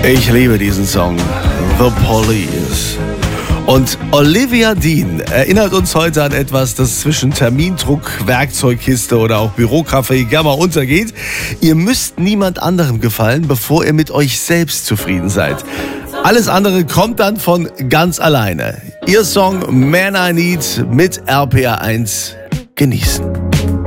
Ich liebe diesen Song, The Police. Und Olivia Dean erinnert uns heute an etwas, das zwischen Termindruck, Werkzeugkiste oder auch Bürocafé gerne mal untergeht. Ihr müsst niemand anderem gefallen, bevor ihr mit euch selbst zufrieden seid. Alles andere kommt dann von ganz alleine. Ihr Song Man I Need mit RPR 1 genießen.